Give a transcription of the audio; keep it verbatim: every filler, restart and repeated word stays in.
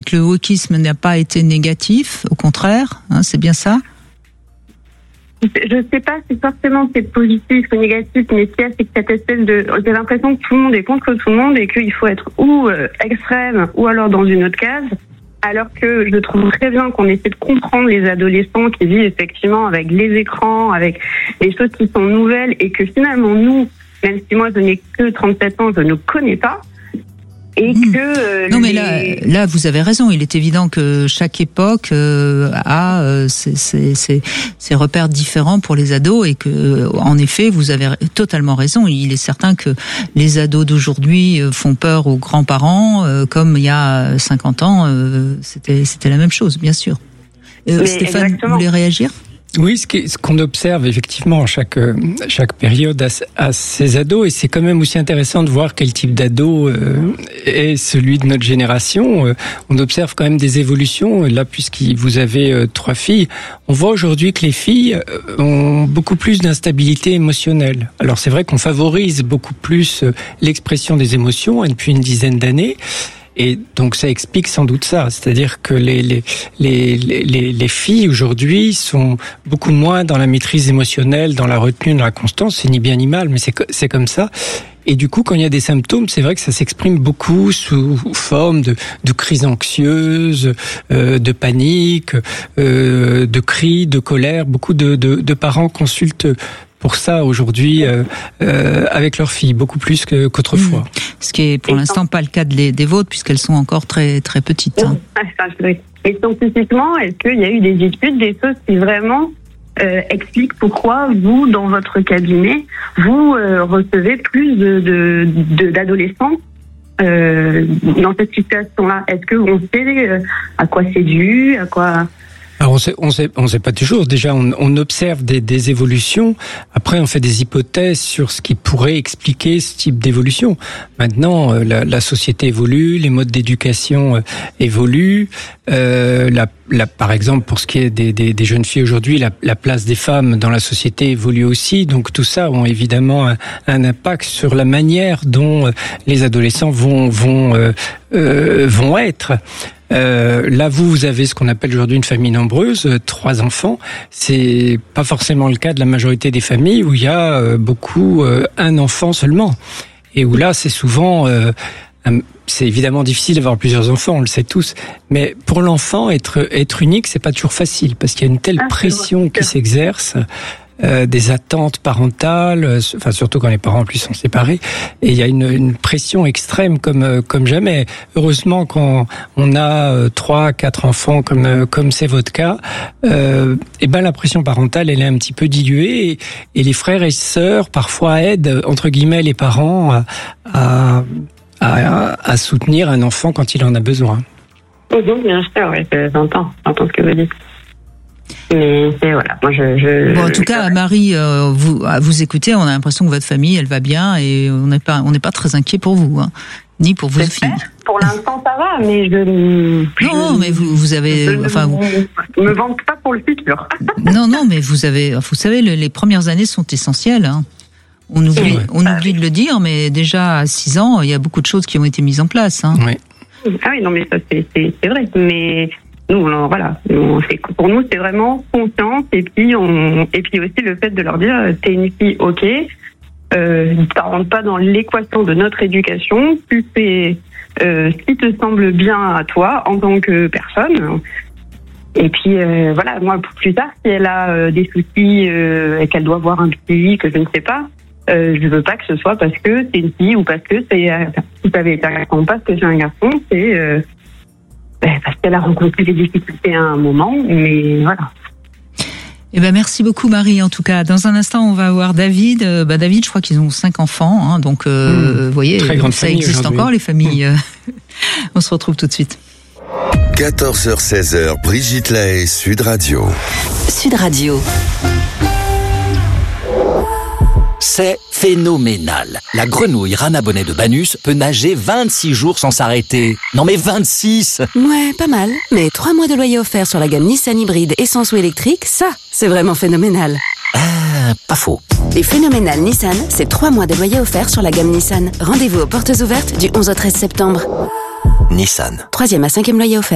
que le wokisme n'a pas été négatif, au contraire, hein, c'est bien ça? Je ne sais pas si forcément c'est positif ou négatif, mais ce qu'il y a, c'est que cette espèce de... J'ai l'impression que tout le monde est contre tout le monde et qu'il faut être ou euh, extrême ou alors dans une autre case, alors que je trouve très bien qu'on essaie de comprendre les adolescents qui vivent effectivement avec les écrans, avec les choses qui sont nouvelles et que finalement nous, même si moi je n'ai que trente-sept ans, je ne connais pas. Et mmh. que euh, non mais les... là, là vous avez raison. Il est évident que chaque époque euh, a euh, ses, ses, ses, ses repères différents pour les ados et que, en effet, vous avez totalement raison. Il est certain que les ados d'aujourd'hui font peur aux grands-parents, euh, comme il y a cinquante ans, euh, c'était c'était la même chose, bien sûr. Euh, Stéphane, exactement. vous voulez réagir ? Oui, ce, qui, ce qu'on observe effectivement chaque chaque période à, à ces ados, et c'est quand même aussi intéressant de voir quel type d'ado euh, est celui de notre génération. Euh, on observe quand même des évolutions. Là, puisque vous avez euh, trois filles, on voit aujourd'hui que les filles euh, ont beaucoup plus d'instabilité émotionnelle. Alors c'est vrai qu'on favorise beaucoup plus euh, l'expression des émotions depuis une dizaine d'années. Et donc ça explique sans doute ça, c'est-à-dire que les les les les, les filles aujourd'hui sont beaucoup moins dans la maîtrise émotionnelle, dans la retenue, dans la constance. C'est ni bien ni mal, mais c'est c'est comme ça. Et du coup, quand il y a des symptômes, c'est vrai que ça s'exprime beaucoup sous forme de, de crises anxieuses, euh, de panique, euh, de cris, de colère. Beaucoup de, de, de parents consultent pour ça aujourd'hui euh, euh, avec leurs filles, beaucoup plus que, qu'autrefois. Mmh. Ce qui est pour et l'instant pas le cas de les, des vôtres, puisqu'elles sont encore très très petites. Hein. Et scientifiquement, est-ce qu'il y a eu des études, des choses qui vraiment euh, expliquent pourquoi vous, dans votre cabinet, vous euh, recevez plus de, de, de, d'adolescents euh, dans cette situation-là? Est-ce qu'on sait euh, à quoi c'est dû, à quoi... Alors on sait, on sait, on sait pas toujours. Déjà, on, on observe des, des évolutions. Après, on fait des hypothèses sur ce qui pourrait expliquer ce type d'évolution. Maintenant, la, la société évolue, les modes d'éducation euh, évoluent. Euh, la, la, par exemple, pour ce qui est des, des, des jeunes filles aujourd'hui, la, la place des femmes dans la société évolue aussi. Donc tout ça a évidemment un, un impact sur la manière dont les adolescents vont vont euh, euh, vont être. Euh, là, vous, vous avez ce qu'on appelle aujourd'hui une famille nombreuse, euh, trois enfants. C'est pas forcément le cas de la majorité des familles où il y a euh, beaucoup euh, un enfant seulement. Et où là, c'est souvent, euh, un, c'est évidemment difficile d'avoir plusieurs enfants, on le sait tous. Mais pour l'enfant, être être unique, c'est pas toujours facile parce qu'il y a une telle pression qui s'exerce. Euh, des attentes parentales, euh, enfin surtout quand les parents en plus sont séparés, et il y a une, une pression extrême comme euh, comme jamais. Heureusement, quand on a euh, trois, quatre enfants comme euh, comme c'est votre cas, euh, et ben la pression parentale elle est un petit peu diluée, et, et les frères et sœurs parfois aident entre guillemets les parents à à, à, à soutenir un enfant quand il en a besoin. Oui, bien sûr, oui, j'entends, j'entends ce que vous dites. Mais c'est voilà, moi je. je bon, en tout cas, Marie, euh, vous à vous écoutez, on a l'impression que votre famille, elle va bien et on n'est pas, on n'est pas très inquiet pour vous, hein, ni pour vos filles. Pour l'instant, ça va, mais je. Non, je, mais vous, vous avez, je, enfin, vous. Je me vante pas pour le futur. non, non, mais vous avez, vous savez, les, les premières années sont essentielles. Hein. On oublie, ouais. on oublie de le dire, mais déjà à six ans, il y a beaucoup de choses qui ont été mises en place. Hein. Oui. Ah oui, non, mais ça c'est, c'est, c'est vrai, mais. Nous, alors, voilà, pour nous, c'est vraiment confiance et puis on, et puis aussi le fait de leur dire, t'es une fille, ok, euh, ça rentre pas dans l'équation de notre éducation, tu fais euh, ce qui te semble bien à toi en tant que personne. Et puis euh, voilà, moi plus tard, si elle a euh, des soucis euh, et qu'elle doit voir un psy que je ne sais pas, euh, je veux pas que ce soit parce que c'est une fille ou parce que c'est, euh, si ça avait été un garçon, parce que j'ai un garçon, c'est euh, parce qu'elle a rencontré des difficultés à un moment, mais voilà. Eh ben merci beaucoup Marie. En tout cas, dans un instant, on va avoir David. Euh, bah David, je crois qu'ils ont cinq enfants, hein, donc euh, mmh, vous voyez, ça existe encore les familles. Mmh. On se retrouve tout de suite. quatorze heures seize heures, Brigitte Lahaie, Sud Radio. Sud Radio. C'est phénoménal. La grenouille Rana Bonnet de Banus peut nager vingt-six jours sans s'arrêter. Non mais vingt-six! Ouais, pas mal. Mais trois mois de loyer offert sur la gamme Nissan hybride essence ou électrique, ça, c'est vraiment phénoménal. Ah, pas faux. Et phénoménal Nissan, c'est trois mois de loyer offert sur la gamme Nissan. Rendez-vous aux portes ouvertes du onze au treize septembre. Nissan. Troisième à cinquième loyer offert.